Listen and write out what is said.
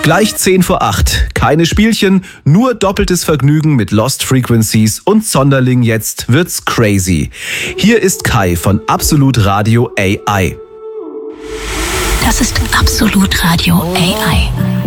Gleich 10 vor 8. Keine Spielchen, nur doppeltes Vergnügen mit Lost Frequencies und Sonderling. Jetzt wird's crazy. Hier ist Kai von Absolut Radio AI. Das ist Absolut Radio AI.